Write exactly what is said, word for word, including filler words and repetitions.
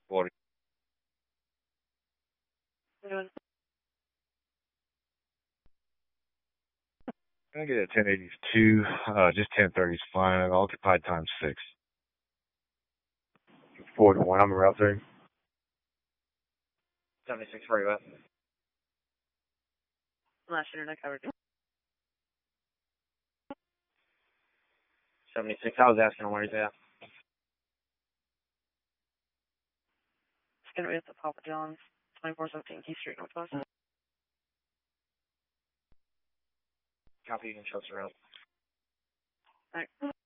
forty. Doing Can I get a ten eighty-two? Uh, just ten thirty is fine. Occupied times six. four to one. I'm route through. seventy-six, where you at? last internet coverage. seventy-six, I was asking where he's at. It's gonna be at the Papa John's, twenty-four seventeen Key Street, Northwest. Copy, you can show us around. Alright.